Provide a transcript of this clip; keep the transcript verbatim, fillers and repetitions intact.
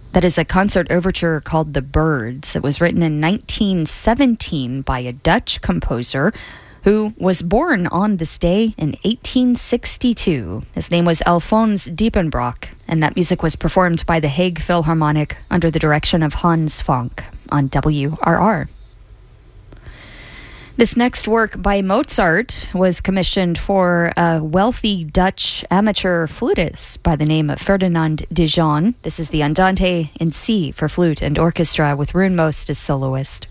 That is a concert overture called The Birds. It was written in nineteen seventeen by a Dutch composer who was born on this day in eighteen sixty-two. His name was Alphonse Diepenbrock, and that music was performed by the Hague Philharmonic under the direction of Hans Fonck on W R R. This next work by Mozart was commissioned for a wealthy Dutch amateur flutist by the name of Ferdinand Dijon. This is the Andante in C for flute and orchestra with Ruin Most as soloist.